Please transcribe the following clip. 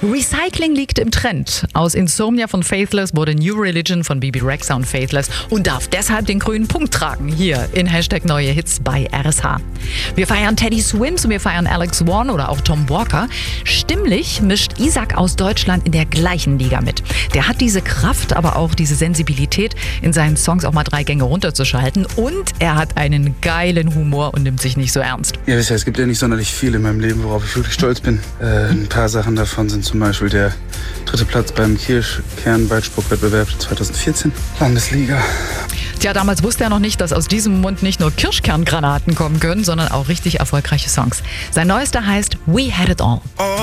Recycling liegt im Trend. Aus Insomnia von Faithless wurde New Religion von Bebe Rexha und Faithless und darf deshalb den grünen Punkt tragen hier in #neue Hits bei RSH. Wir feiern Teddy Swims und wir feiern Alex One oder auch Tom Walker. Stimmlich mischt Isaac aus Deutschland in der gleichen Liga mit. Der hat diese Kraft, aber auch diese Sensibilität, in seinen Songs auch mal 3 Gänge runterzuschalten, und er hat einen geilen Humor und nimmt sich nicht so ernst. Ja, wisst ihr, es gibt ja nicht sonderlich viel in meinem Leben, worauf ich wirklich stolz bin. Ein paar Sachen davon sind zum Beispiel der 3. Platz beim Kirschkern-Weitspuck-Wettbewerb 2014, Landesliga. Tja, damals wusste er noch nicht, dass aus diesem Mund nicht nur Kirschkerngranaten kommen können, sondern auch richtig erfolgreiche Songs. Sein neuester heißt We Had It All.